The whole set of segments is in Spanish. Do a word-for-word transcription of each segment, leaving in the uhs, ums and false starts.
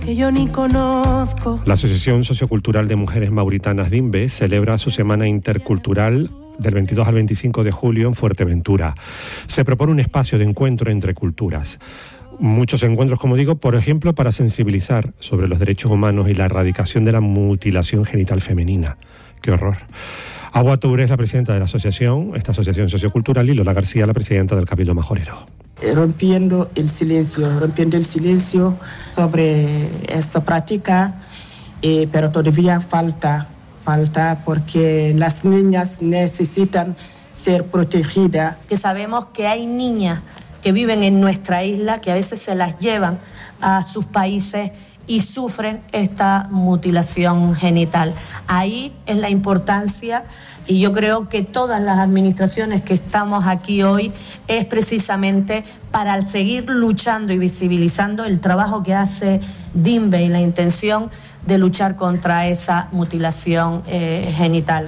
que yo ni conozco. La Asociación Sociocultural de Mujeres Mauritanas DIMBE celebra su Semana Intercultural del veintidós al veinticinco de julio en Fuerteventura. Se propone un espacio de encuentro entre culturas. Muchos encuentros, como digo, por ejemplo, para sensibilizar sobre los derechos humanos y la erradicación de la mutilación genital femenina. ¡Qué horror! Agua Touré es la presidenta de la asociación, esta asociación sociocultural, y Lola García, la presidenta del Cabildo Majorero. Rompiendo el silencio, rompiendo el silencio sobre esta práctica, eh, pero todavía falta, falta porque las niñas necesitan ser protegidas. Que sabemos que hay niñas que viven en nuestra isla, que a veces se las llevan a sus países y sufren esta mutilación genital. Ahí es la importancia, y yo creo que todas las administraciones que estamos aquí hoy es precisamente para seguir luchando y visibilizando el trabajo que hace DIMBE y la intención de luchar contra esa mutilación eh, genital.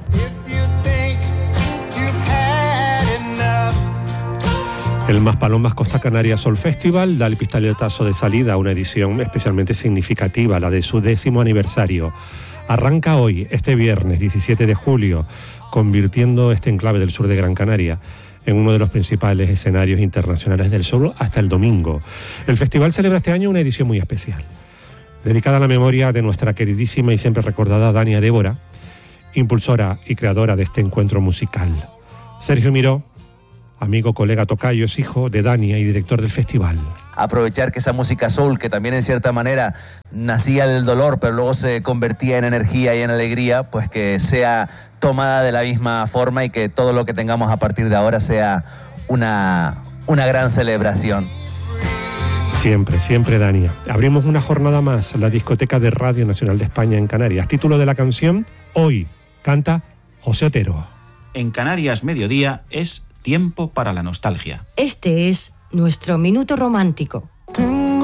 El Maspalomas Costa Canaria Sol Festival da el pistoletazo de salida a una edición especialmente significativa, la de su décimo aniversario. Arranca hoy, este viernes diecisiete de julio, convirtiendo este enclave del sur de Gran Canaria en uno de los principales escenarios internacionales del sur hasta el domingo. El festival celebra este año una edición muy especial, dedicada a la memoria de nuestra queridísima y siempre recordada Dania Débora, impulsora y creadora de este encuentro musical. Sergio Miró, amigo, colega, tocayo, es hijo de Dania y director del festival. Aprovechar que esa música soul, que también en cierta manera nacía del dolor, pero luego se convertía en energía y en alegría, pues que sea tomada de la misma forma y que todo lo que tengamos a partir de ahora sea una, una gran celebración. Siempre, siempre, Dania. Abrimos una jornada más, la discoteca de Radio Nacional de España en Canarias. Título de la canción, Hoy, canta José Otero. En Canarias Mediodía es tiempo para la nostalgia. Este es nuestro minuto romántico.